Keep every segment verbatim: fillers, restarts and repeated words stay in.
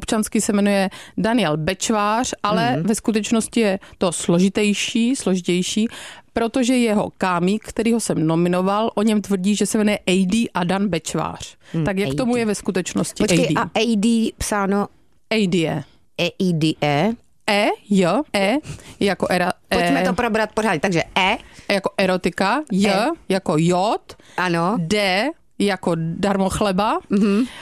občansky se jmenuje Daniel Bečvář, ale mm. ve skutečnosti je to složitejší, složitější, protože jeho kámík, který ho jsem nominoval, o něm tvrdí, že se jmenuje A D Adan Bečvář. Hmm, tak jak A D. tomu je ve skutečnosti? Počkej, A D. a A D psáno A D je. E I D E? E, J, E, jako era, e, Pojďme to probrat pořád. Takže E. jako erotika, J, E. jako jod, Ano. D, jako darmo chleba, mm-hmm. uh,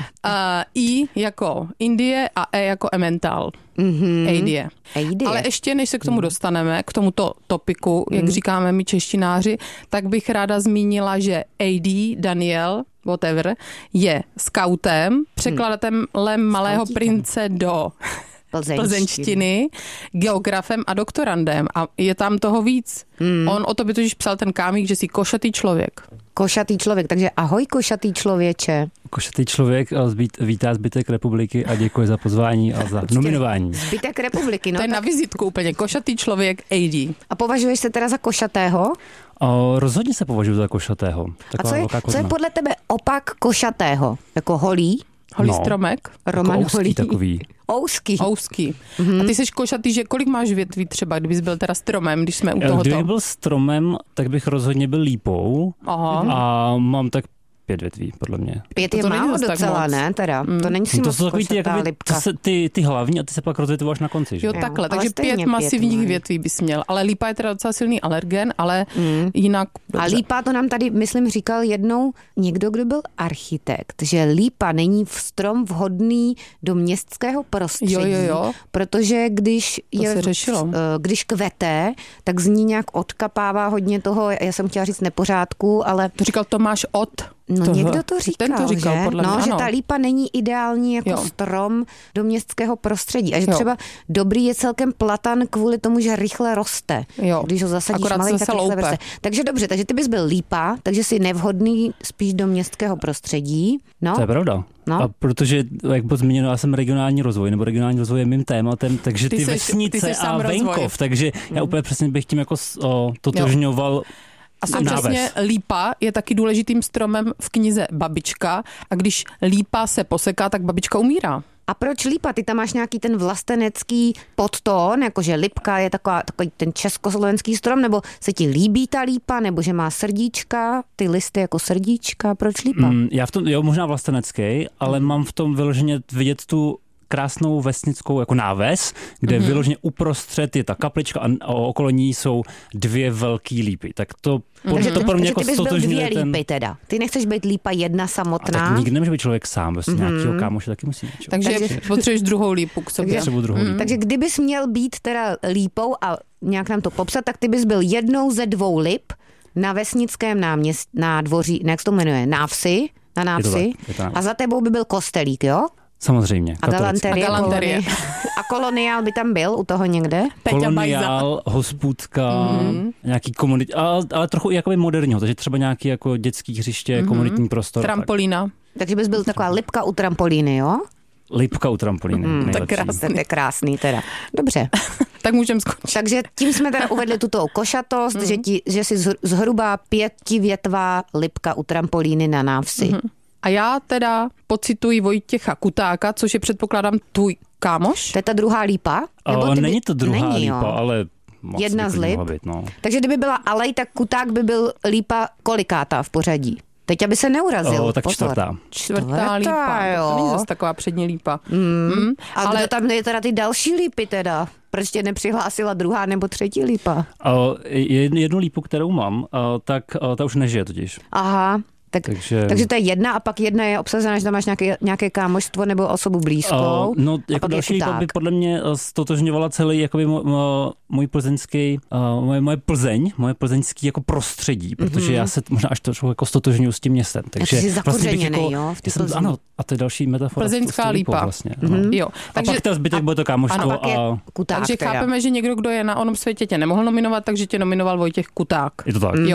I jako Indie a E jako emmental. Mm-hmm. Eidie. Eidie. Ale ještě než se k tomu dostaneme, k tomuto topiku, jak mm. říkáme my češtináři, tak bych ráda zmínila, že A D, Daniel, whatever, je skautem, překladatelem Malého prince do Plzeňštiny. plzeňštiny, geografem a doktorandem. A je tam toho víc. Mm. On o tobě totiž psal ten kámík, že jsi košatý člověk. Košatý člověk, takže ahoj košatý člověče. Košatý člověk zbyt, vítá zbytek republiky a děkuji za pozvání a za Počkej, nominování. Zbytek republiky, no. To je tak... na vizitku úplně. Košatý člověk A D. A považuješ se teda za košatého? O, rozhodně se považuji za košatého. A co je, co je podle tebe opak košatého? Jako holý? Holý no, stromek? Roman jako holý. takový. Ouský. Ouský. Mm-hmm. A ty jsi košatý, že kolik máš větví třeba, kdybys byl teda stromem, když jsme u tohoto? Kdybych byl stromem, tak bych rozhodně byl lípou. Aha. A mám tak pět větví, podle mě. Pět je to málo docela, ne? Teda. Mm. To není si No to moc jsou takový ty, košatá jakoby, lipka. to se, ty, ty hlavní a ty se pak rozvětvováš na konci. Že? Jo, takhle, ale takže stejně pět pět masivních mají. větví bys měl. Ale lípa je teda docela silný alergen, ale mm. jinak dobře. A lípa to nám tady, myslím, říkal jednou někdo, kdo byl architekt, že lípa není v strom vhodný do městského prostředí, Jo, jo, jo. protože když To je, se řešilo. když kvete, tak z ní nějak odkapává hodně toho, já jsem chtěla říct nepořádku, ale To říkal Tomáš Ott. no toho. někdo to říkal, Ten to říkal, že? podle mě, No, že ano. ta lípa není ideální jako Jo. strom do městského prostředí a že Jo. třeba dobrý je celkem platan kvůli tomu, že rychle roste. Jo. Když ho zasadíš Akorát malej, se tak rychle loupe. roste. Takže dobře, takže ty bys byl lípa, takže jsi nevhodný spíš do městského prostředí. No, To je pravda. No. A protože, jak bylo zmíněno, já jsem regionální rozvoj, nebo regionální rozvoj je mým tématem, takže Ty ty, seš- ty vesnice seš sám a rozvoj. venkov, takže Mm. já úplně přesně bych tím jako o, totožňoval. A současně náves. lípa je taky důležitým stromem v knize Babička a když lípa se poseká, tak babička umírá. a proč lípa? Ty tam máš nějaký ten vlastenecký podtón, jakože lipka je taková, takový ten československý strom, nebo se ti líbí ta lípa, nebo že má srdíčka, ty listy jako srdíčka, proč lípa? Mm, já v tom, jo, možná vlastenecký, ale Mm. mám v tom vyloženě vidět tu krásnou vesnickou jako náves, kde mm-hmm. vyloženě uprostřed je ta kaplička a, a okolo ní jsou dvě velký lípy. Tak to, mm-hmm. Takže, to pro mě takže jako ty bys byl dvě stotožňuje lípy ten... teda. Ty nechceš být lípa jedna A samotná. tak nikdy nemůže být člověk sám, vlastně mm-hmm. nějakýho kámoše taky musí být. Takže, Takže- potřebuješ druhou lípu k sobě. Potřebuji druhou lípu. Takže kdybys měl být teda lípou a nějak nám to popsat, tak ty bys byl jednou ze dvou lip na vesnickém náměstí, na dvoří, ne, jak se to jmenuje, návsi, na návsi. tak, je to návsi. A za tebou by byl kostelík, jo? Samozřejmě. A katolický. galanterie. A galanterie. koloni- A koloniál by tam byl u toho někde? Peťa Bajza. Koloniál, hospůdka, mm. nějaký komunit, ale, ale trochu i jakoby moderního, takže třeba nějaký jako dětský hřiště, mm. komunitní prostor. Trampolína. Takže bys byl taková lipka u trampolíny, jo? Lipka u trampolíny. Mm, nejlepší. tak krásný. To je krásný teda. Dobře. Tak můžeme skončit. Takže tím jsme teda uvedli tuto košatost, mm. že, ti, že jsi zhr- zhruba pětivětvá lipka u trampolíny na návsi. Mm. A já teda pocituji Vojtěcha Kutáka, což je předpokládám tvůj kámoš. To je ta druhá lípa? Nebo O, ty by- není to druhá Není, jo. lípa, ale moc Jedna by z klidně lip? mohla být, no. Takže kdyby byla alej, tak Kuták by byl lípa kolikátá v pořadí? Teď, aby se neurazil. O, tak Pozor. čtvrtá. Čtvrtá Čtvrtá, lípa. jo. To není zase taková přední lípa. Mm. A Ale kdo tam je teda ty další lípy teda? Proč tě nepřihlásila druhá nebo třetí lípa? O, jed- jednu lípu, kterou mám, o, tak o, ta už nežije totiž. Aha, tak, takže... Takže- takže to je jedna a pak jedna je obsazená, že tam máš nějaké, nějaké kámoštvo nebo osobu blízkou. O, no, a jako pak je další lípa Kuták. by podle mě o, stotožňovala celý jakoby mo, mo, můj plzeňský, o, moje, moje Plzeň, moje plzeňský jako prostředí, protože mm-hmm. já se možná až trošku jako stotožňuji s tím městem. Takže jsi vlastně bych zakořeněnej, jako, jo, v té jsem, Plzni. ano, a to je další metafora. Plzeňská s tou lípou lípa. Vlastně, Mm-hmm. Jo. A Takže, pak ten zbytek bude to kámoštvo A pak je a Kuták takže teda. chápeme, že někdo, kdo je na onom světě, tě nemohl nominovat, takže tě nominoval Vojtěch Kuták. je to tak. Jo.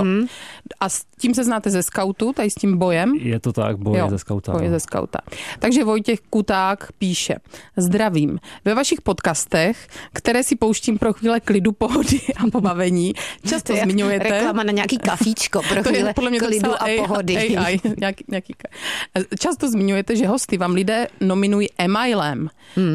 A s tím se znáte ze skautu, tady s tím bojem. Je to tak, boj Jo, ze skauta. boj no. ze skauta. Takže Vojtěch Kuták píše: Zdravím. Ve vašich podcastech, které si pouštím pro chvíle klidu, pohody a pobavení, často To je zmiňujete... reklama na nějaký kafíčko pro To je chvíle podle mě klidu docela a pohody. A I, nějaký, nějaký. Často zmiňujete, že hosty vám lidé nominují e-mailem. Hmm.